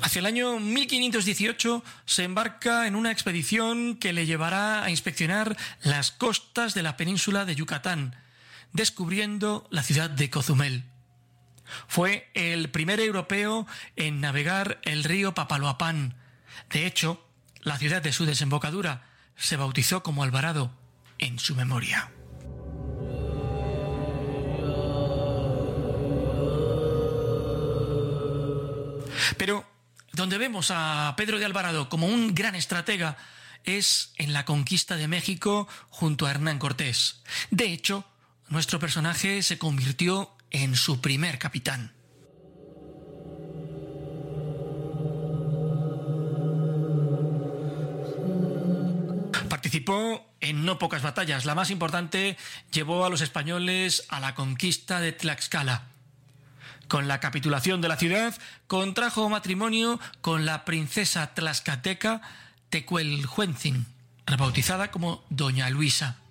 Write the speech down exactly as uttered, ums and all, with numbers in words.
Hacia el año mil quinientos dieciocho se embarca en una expedición que le llevará a inspeccionar las costas de la península de Yucatán, descubriendo la ciudad de Cozumel. Fue el primer europeo en navegar el río Papaloapán. De hecho, la ciudad de su desembocadura se bautizó como Alvarado en su memoria. Pero donde vemos a Pedro de Alvarado como un gran estratega es en la conquista de México junto a Hernán Cortés. De hecho, nuestro personaje se convirtió en su primer capitán. Participó en no pocas batallas. La más importante llevó a los españoles a la conquista de Tlaxcala. Con la capitulación de la ciudad, contrajo matrimonio con la princesa tlaxcalteca Tecuelhuetzin, rebautizada como Doña Luisa.